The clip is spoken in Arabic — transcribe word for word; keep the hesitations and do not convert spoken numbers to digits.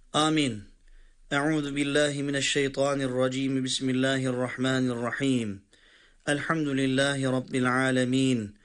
آمين. أعوذ بالله من الشيطان الرجيم. بسم الله الرحمن الرحيم. الحمد لله رب العالمين.